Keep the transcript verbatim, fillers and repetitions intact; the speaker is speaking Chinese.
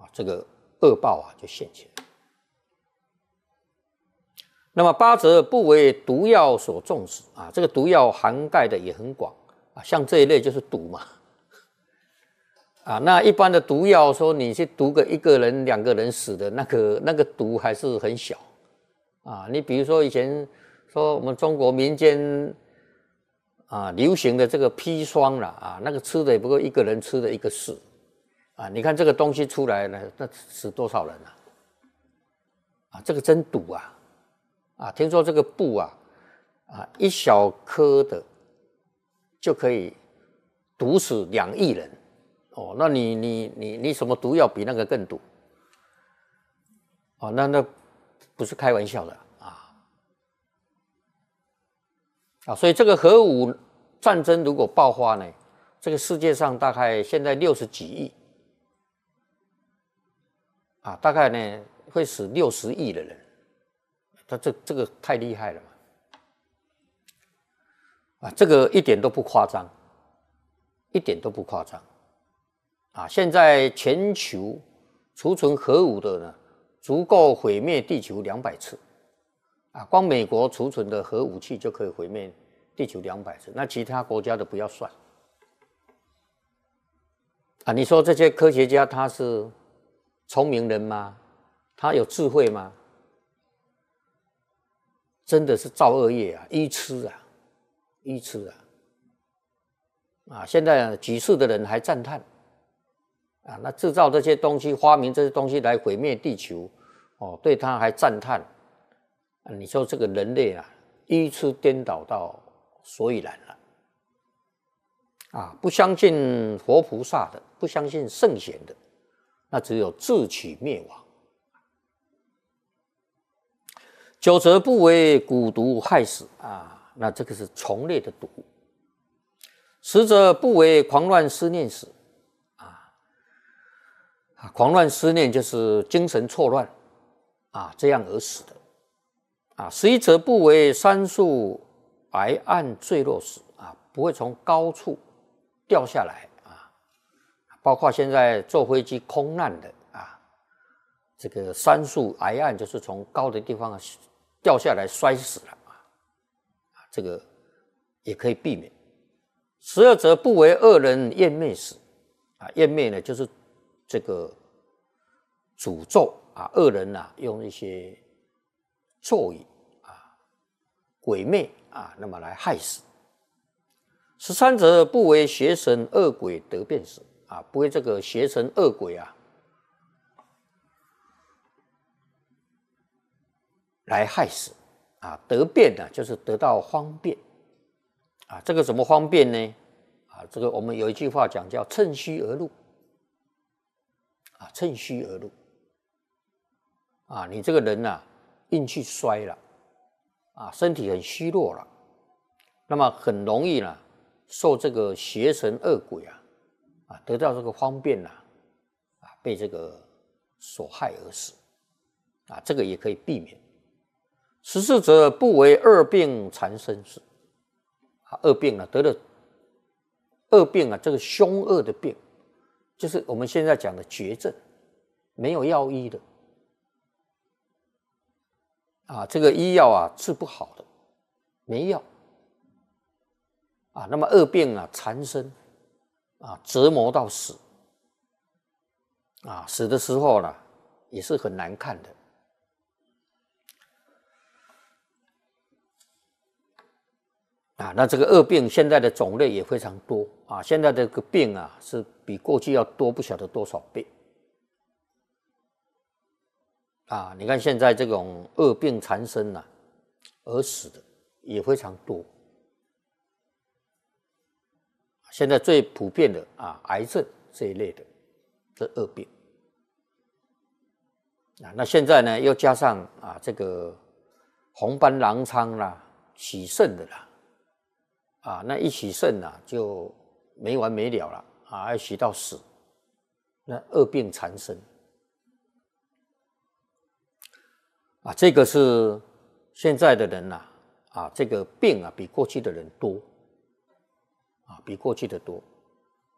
这个恶报啊就现前。那么八则不为毒药所中死啊，这个毒药涵盖的也很广啊，像这一类就是毒嘛。啊，那一般的毒药说你去毒个一个人、两个人死的那个那个毒还是很小啊。你比如说以前说我们中国民间啊流行的这个砒霜啦啊，那个吃的也不过一个人吃的一个死啊。你看这个东西出来了，那死多少人啊？啊，这个真毒啊！啊，听说这个布啊啊一小颗的就可以毒死两亿人。哦，那你你你你什么毒药比那个更毒？哦，那那不是开玩笑的啊！啊，所以这个核武战争如果爆发呢，这个世界上大概现在六十几亿啊，大概呢会死六十亿的人，他这这个太厉害了嘛！啊，这个一点都不夸张，一点都不夸张。啊，现在全球储存核武的呢，足够毁灭地球两百次。啊，光美国储存的核武器就可以毁灭地球两百次，那其他国家的不要算。啊，你说这些科学家他是聪明人吗？他有智慧吗？真的是造恶业啊，愚痴啊，愚痴啊！啊，现在举世的人还赞叹。啊，那制造这些东西，发明这些东西来毁灭地球，哦，对他还赞叹。啊，你说这个人类啊，愚痴颠倒到所以然了。啊，不相信佛菩萨的，不相信圣贤的，那只有自取灭亡。九则不为蛊毒害死啊，那这个是虫类的毒。十则不为狂乱思念死。啊，狂乱思念就是精神错乱啊，这样而死的啊。十一则不为山树崖岸坠落死啊，不会从高处掉下来啊。包括现在坐飞机空难的啊，这个山树崖岸就是从高的地方掉下来摔死了啊，这个也可以避免。十二则不为恶人厌魅死啊，厌魅呢就是这个诅咒啊，恶人啊，用一些咒语啊、鬼魅啊，那么来害死。十三则不为邪神恶鬼得变死啊，不为这个邪神恶鬼啊来害死啊，得变呢、啊、就是得到方便啊，这个怎么方便呢？啊，这个我们有一句话讲叫趁虚而入。啊，趁虚而入啊！你这个人呐、啊，运气衰了啊，身体很虚弱了，那么很容易呢受这个邪神恶鬼啊啊得到这个方便呐啊，被这个所害而死啊，这个也可以避免。十四则不为恶病缠身死啊，恶病啊得了恶病啊，这个凶恶的病。就是我们现在讲的绝症，没有药医的啊，这个医药啊治不好的，没药啊。那么恶病啊缠身啊，折磨到死啊，死的时候呢也是很难看的啊。那这个恶病现在的种类也非常多啊，现在这个病啊是比过去要多不晓得多少倍啊！你看现在这种恶病缠身啊，而死的也非常多。现在最普遍的啊，癌症这一类的这恶病啊，那现在呢又加上啊这个红斑狼疮啦、洗肾的啦，啊，那一洗肾啊就没完没了了啊，要洗到死，那恶病缠身啊，这个是现在的人呐 啊, 啊，这个病啊比过去的人多啊，比过去的多。